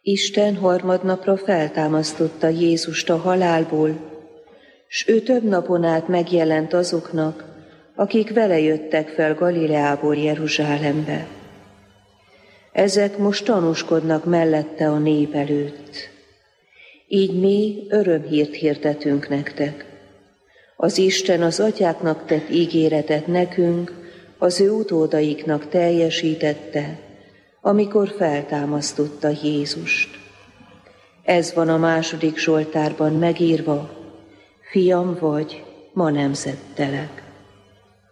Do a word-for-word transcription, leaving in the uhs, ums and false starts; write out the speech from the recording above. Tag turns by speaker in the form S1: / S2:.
S1: Isten harmadnapra feltámasztotta Jézust a halálból, s ő több napon át megjelent azoknak, akik vele jöttek fel Galileából Jeruzsálembe. Ezek most tanúskodnak mellette a nép előtt. Így mi örömhírt hirdetünk nektek. Az Isten az atyáknak tett ígéretet nekünk, az ő utódaiknak teljesítette, amikor feltámasztotta Jézust. Ez van a második Zsoltárban megírva: Fiam vagy, ma nemzettelek.